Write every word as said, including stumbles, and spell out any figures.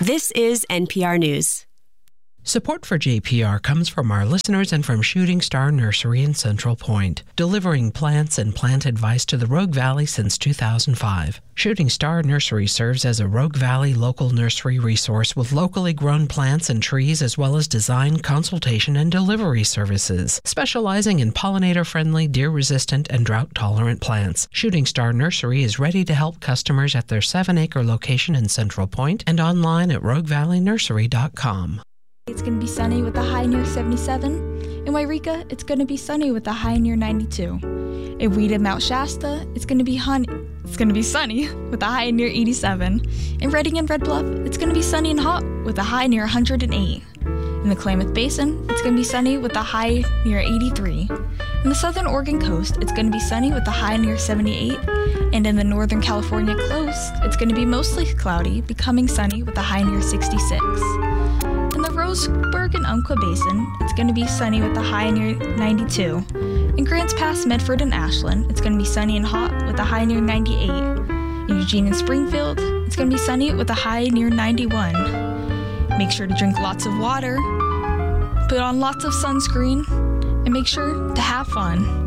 This is N P R News. Support for J P R comes from our listeners and from Shooting Star Nursery in Central Point, delivering plants and plant advice to the Rogue Valley since two thousand five. Shooting Star Nursery serves as a Rogue Valley local nursery resource with locally grown plants and trees, as well as design, consultation, and delivery services, specializing in pollinator-friendly, deer-resistant, and drought-tolerant plants. Shooting Star Nursery is ready to help customers at their seven-acre location in Central Point and online at rogue valley nursery dot com. It's going to be sunny with a high near seventy-seven. In Wairika, it's going to be sunny with a high near ninety-two. In Weeda, Mount Shasta, it's going to be hun- It's going to be sunny with a high near eighty-seven. In Redding and Red Bluff, it's going to be sunny and hot with a high near one hundred eight. In the Klamath Basin, it's going to be sunny with a high near eighty-three. In the southern Oregon coast, it's going to be sunny with a high near seventy-eight. And in the northern California coast, it's going to be mostly cloudy, becoming sunny with a high near sixty-six. In the Roseburg and Umpqua Basin, it's going to be sunny with a high near ninety-two. In Grants Pass, Medford, and Ashland, it's going to be sunny and hot with a high near ninety-eight. In Eugene and Springfield, it's going to be sunny with a high near ninety-one. Make sure to drink lots of water, put on lots of sunscreen, and make sure to have fun.